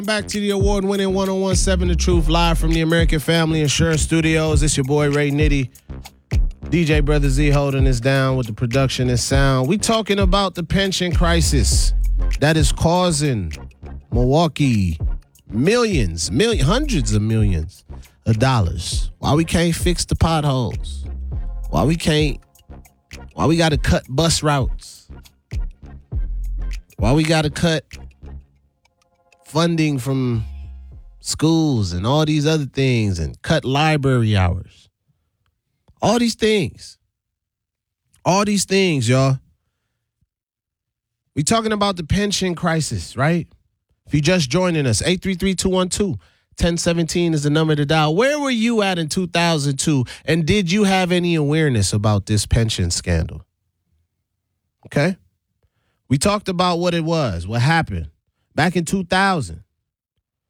Back to the award-winning 1017 The Truth, live from the American Family Insurance Studios. It's your boy Ray Nitty. DJ Brother Z holding us down with the production and sound. We talking about the pension crisis that is causing Milwaukee hundreds of millions of dollars. Why we can't fix the potholes? Why we got to cut bus routes? Why we got to cut funding from schools and all these other things and cut library hours? All these things, y'all. We talking about the pension crisis, right? If you're just joining us, 833-212-1017 is the number to dial. Where were you at in 2002? And did you have any awareness about this pension scandal? Okay. We talked about what it was, what happened back in 2000.